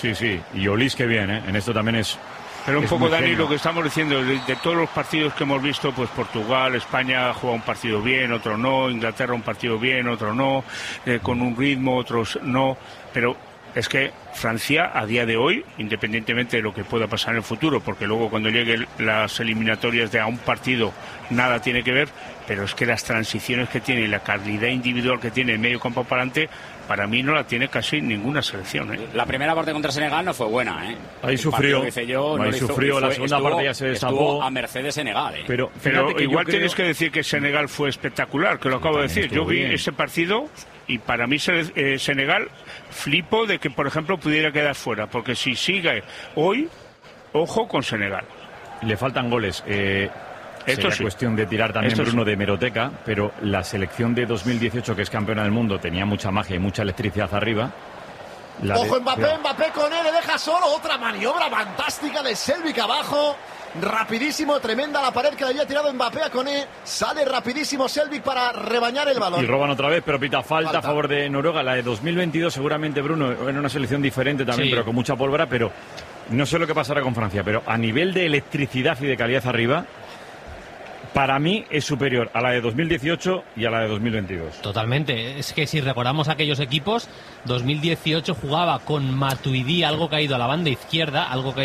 Sí, y Olís que bien, en esto también es... Pero un poco, Dani, lo que estamos diciendo, de todos los partidos que hemos visto, pues Portugal, España juega un partido bien, otro no, Inglaterra un partido bien, otro no, con un ritmo, otros no, pero es que Francia a día de hoy, independientemente de lo que pueda pasar en el futuro, porque luego cuando lleguen las eliminatorias de a un partido nada tiene que ver, pero es que las transiciones que tiene y la calidad individual que tiene en medio campo para adelante, para mí no la tiene casi ninguna selección. La primera parte contra Senegal no fue buena. Ahí sufrió, la segunda parte ya se destapó a merced de Senegal. Pero igual tienes que decir que Senegal fue espectacular, que lo acabo de decir. Yo vi ese partido y para mí Senegal flipo de que, por ejemplo, pudiera quedar fuera, porque si sigue hoy, ojo con Senegal. Le faltan goles. Sería cuestión de tirar también, Bruno, de hemeroteca, pero la selección de 2018, que es campeona del mundo, tenía mucha magia y mucha electricidad arriba. Ojo, Mbappé con él, le deja solo. Otra maniobra fantástica de Selvic abajo. Rapidísimo, tremenda la pared que le había tirado Mbappé a Koné. Sale rapidísimo Selvic para rebañar el balón. Y roban otra vez, pero pita falta a favor de Noruega. La de 2022 seguramente, Bruno, era una selección diferente también, pero con mucha pólvora. Pero no sé lo que pasará con Francia, pero a nivel de electricidad y de calidad arriba, para mí es superior a la de 2018 y a la de 2022. Totalmente. Es que si recordamos aquellos equipos, 2018 jugaba con Matuidi, algo caído a la banda izquierda,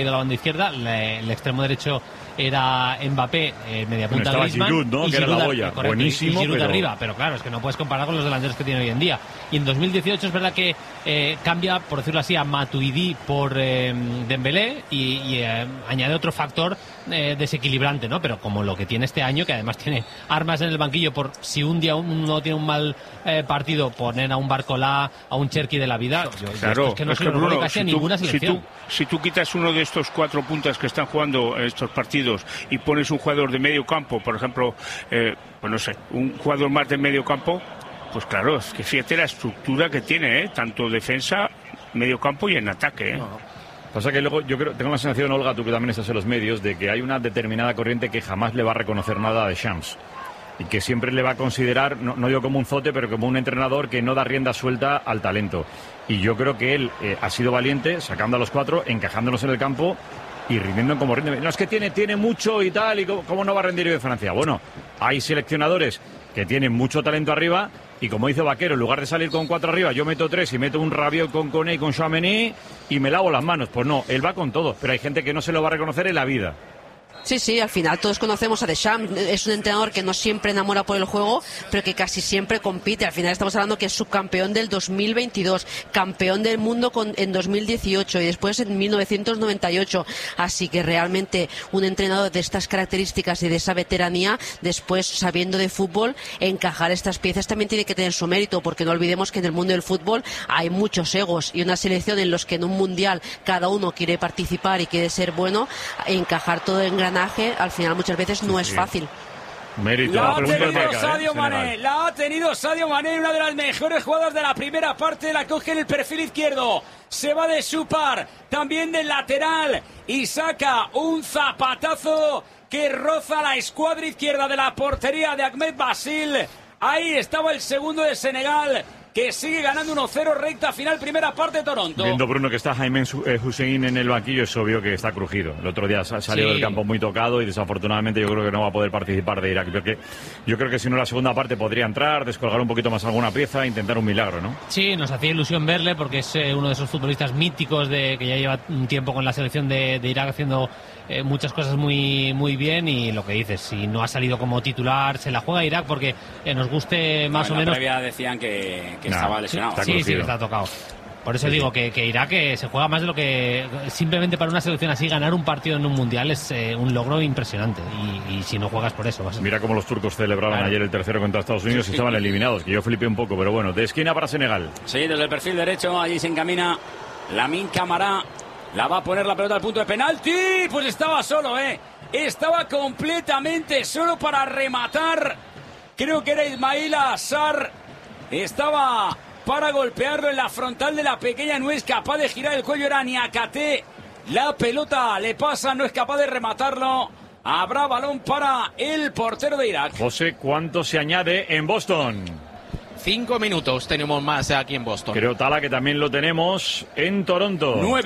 el extremo derecho era Mbappé, media punta Griezmann, Giroud, ¿no? Y que Giroud, era la boya. Correcto, buenísimo, y Giroud pero... arriba, pero claro, es que no puedes comparar con los delanteros que tiene hoy en día. Y en 2018 es verdad que cambia, por decirlo así, a Matuidi por Dembélé y añade otro factor desequilibrante, ¿no? Pero como lo que tiene este año, que además tiene armas en el banquillo por si un día uno tiene un mal partido, poner a un Barcolá, a un Cherki de la vida. Claro, es que no se lo recuerdo casi a ninguna selección. Si tú quitas uno de estos 4 puntas que están jugando estos partidos y pones un jugador de medio campo, por ejemplo, pues no sé, un jugador más de medio campo, pues claro, es que fíjate la estructura que tiene, tanto defensa, medio campo y en ataque. Pasa que luego yo tengo la sensación, Olga, tú que también estás en los medios, de que hay una determinada corriente que jamás le va a reconocer nada de Shams y que siempre le va a considerar, no digo como un zote, pero como un entrenador que no da rienda suelta al talento. Y yo creo que él ha sido valiente, sacando a los 4, encajándolos en el campo y rindiendo como rinde. No, es que tiene mucho y tal, y cómo no va a rendir hoy Francia. Bueno, hay seleccionadores que tienen mucho talento arriba, y como dice Vaquero, en lugar de salir con 4 arriba, yo meto 3 y meto un Rabiot con Koné y con Tchouaméni y me lavo las manos. Pues no, él va con todo, pero hay gente que no se lo va a reconocer en la vida. Sí, al final todos conocemos a Deschamps, es un entrenador que no siempre enamora por el juego, pero que casi siempre compite. Al final estamos hablando que es subcampeón del 2022, campeón del mundo en 2018 y después en 1998. Así que realmente un entrenador de estas características y de esa veteranía, después sabiendo de fútbol, encajar estas piezas también tiene que tener su mérito, porque no olvidemos que en el mundo del fútbol hay muchos egos y una selección en los que en un mundial cada uno quiere participar y quiere ser bueno, encajar todo en gran al final muchas veces no es fácil. Mérito. La ha tenido Sadio Mané, una de las mejores jugadas de la primera parte, la coge en el perfil izquierdo, se va de su par, también del lateral y saca un zapatazo que roza la escuadra izquierda de la portería de Ahmed Basil. Ahí estaba el segundo de Senegal, que sigue ganando 1-0, recta final, primera parte de Toronto. Viendo, Bruno, que está Jaime Hussein en el banquillo, es obvio que está crujido. El otro día salió del campo muy tocado y desafortunadamente yo creo que no va a poder participar de Irak. Porque yo creo que si no, la segunda parte podría entrar, descolgar un poquito más alguna pieza e intentar un milagro, ¿no? Sí, nos hacía ilusión verle porque es uno de esos futbolistas míticos que ya lleva un tiempo con la selección de Irak haciendo muchas cosas muy, muy bien, y lo que dices, si no ha salido como titular, se la juega Irak porque nos guste más o menos. En la previa decían que estaba lesionado. Sí, está tocado. Por eso digo que Irak se juega más de lo que simplemente para una selección así ganar un partido en un mundial es un logro impresionante, y si no juegas por eso Mira cómo los turcos celebraban ayer el tercero contra Estados Unidos y estaban eliminados, que yo flipé un poco, pero bueno, de esquina para Senegal. Sí, desde el perfil derecho, allí se encamina Lamine Camara, la va a poner la pelota al punto de penalti, pues estaba solo, estaba completamente solo para rematar, creo que era Ismail Assar, estaba para golpearlo en la frontal de la pequeña, no es capaz de girar el cuello, era Niakate, la pelota le pasa, no es capaz de rematarlo, habrá balón para el portero de Irak. José, ¿cuánto se añade en Boston? 5 minutos tenemos más aquí en Boston. Creo, Tala, que también lo tenemos en Toronto. 9.